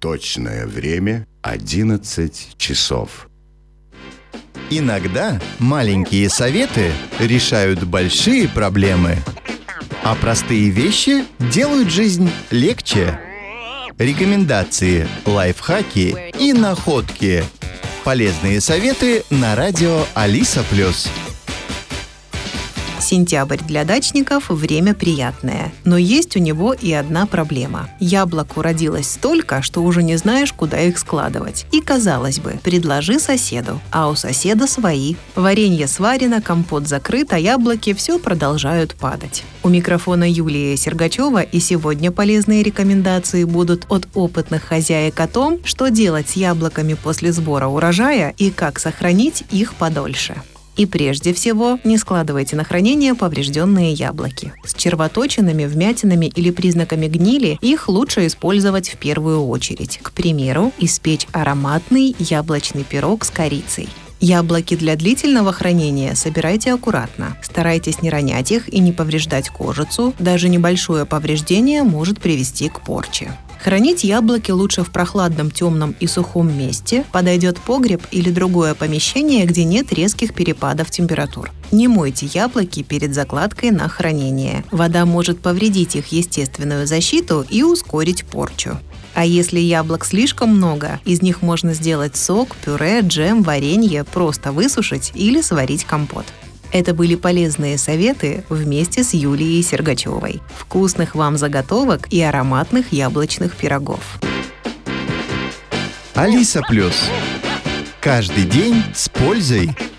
Точное время 11 часов. Иногда маленькие советы решают большие проблемы, а простые вещи делают жизнь легче. Рекомендации, лайфхаки и находки. Полезные советы на радио Алиса+. Сентябрь для дачников – время приятное. Но есть у него и одна проблема. Яблок уродилось столько, что уже не знаешь, куда их складывать. И, казалось бы, предложи соседу, а у соседа свои. Варенье сварено, компот закрыт, а яблоки все продолжают падать. У микрофона Юлия Сергачева, и сегодня полезные рекомендации будут от опытных хозяек о том, что делать с яблоками после сбора урожая и как сохранить их подольше. И прежде всего, не складывайте на хранение поврежденные яблоки. С червоточинами, вмятинами или признаками гнили их лучше использовать в первую очередь. К примеру, испечь ароматный яблочный пирог с корицей. Яблоки для длительного хранения собирайте аккуратно. Старайтесь не ронять их и не повреждать кожицу. Даже небольшое повреждение может привести к порче. Хранить яблоки лучше в прохладном, темном и сухом месте. Подойдет погреб или другое помещение, где нет резких перепадов температур. Не мойте яблоки перед закладкой на хранение. Вода может повредить их естественную защиту и ускорить порчу. А если яблок слишком много, из них можно сделать сок, пюре, джем, варенье, просто высушить или сварить компот. Это были полезные советы вместе с Юлией Сергачевой. Вкусных вам заготовок и ароматных яблочных пирогов. Алиса+. Каждый день с пользой.